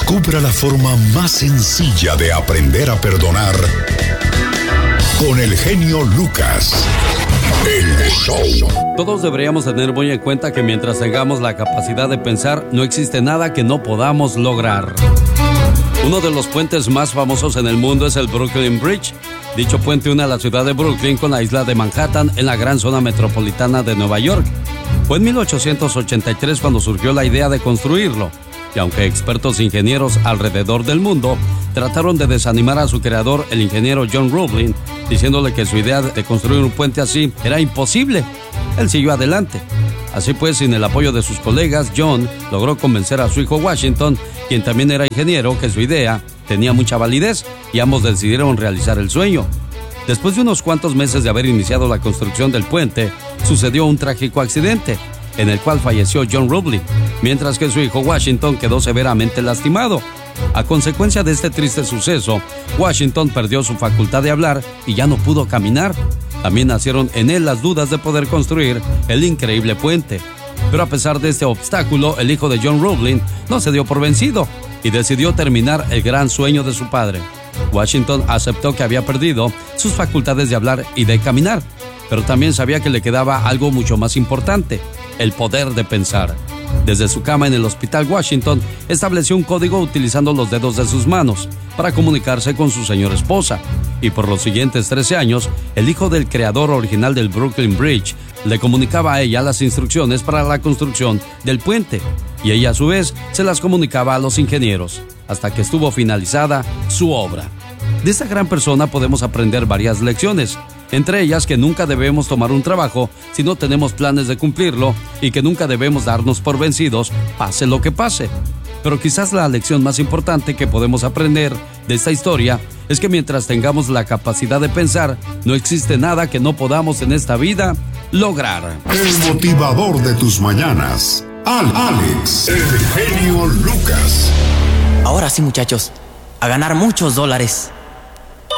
Descubra la forma más sencilla de aprender a perdonar con el genio Lucas. El show. Todos deberíamos tener muy en cuenta que mientras tengamos la capacidad de pensar, no existe nada que no podamos lograr. Uno de los puentes más famosos en el mundo es el Brooklyn Bridge. Dicho puente une a la ciudad de Brooklyn con la isla de Manhattan en la gran zona metropolitana de Nueva York. Fue en 1883 cuando surgió la idea de construirlo. Y aunque expertos ingenieros alrededor del mundo trataron de desanimar a su creador, el ingeniero John Roebling, diciéndole que su idea de construir un puente así era imposible, él siguió adelante. Así pues, sin el apoyo de sus colegas, John logró convencer a su hijo Washington, quien también era ingeniero, que su idea tenía mucha validez y ambos decidieron realizar el sueño. Después de unos cuantos meses de haber iniciado la construcción del puente, sucedió un trágico accidente, en el cual falleció John Roebling, mientras que su hijo Washington quedó severamente lastimado. A consecuencia de este triste suceso, Washington perdió su facultad de hablar y ya no pudo caminar. También nacieron en él las dudas de poder construir el increíble puente. Pero a pesar de este obstáculo, el hijo de John Roebling no se dio por vencido y decidió terminar el gran sueño de su padre. Washington aceptó que había perdido sus facultades de hablar y de caminar, pero también sabía que le quedaba algo mucho más importante: el poder de pensar. Desde su cama en el Hospital Washington, estableció un código utilizando los dedos de sus manos para comunicarse con su señora esposa. Y por los siguientes 13 años, el hijo del creador original del Brooklyn Bridge le comunicaba a ella las instrucciones para la construcción del puente, y ella a su vez se las comunicaba a los ingenieros, hasta que estuvo finalizada su obra. De esta gran persona podemos aprender varias lecciones, entre ellas que nunca debemos tomar un trabajo si no tenemos planes de cumplirlo y que nunca debemos darnos por vencidos, pase lo que pase. Pero quizás la lección más importante que podemos aprender de esta historia es que mientras tengamos la capacidad de pensar, no existe nada que no podamos en esta vida lograr. El motivador de tus mañanas, Alex, el genio Lucas. Ahora sí, muchachos, a ganar muchos dólares.